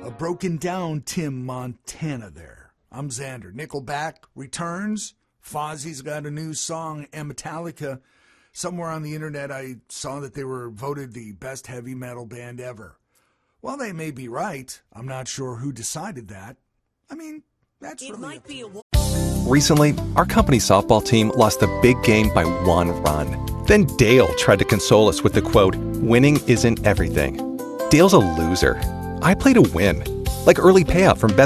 A broken down Tim Montana there. I'm Xander. Nickelback returns. Fozzie's got a new song, and Metallica. Somewhere on the internet I saw that they were voted the best heavy metal band ever. Well, they may be right. I'm not sure who decided that. I mean, that's really up to you. Recently, our company softball team lost the big game by 1 run. Then Dale tried to console us with the quote, "Winning isn't everything." Dale's a loser. I play to win, like early payout from Bet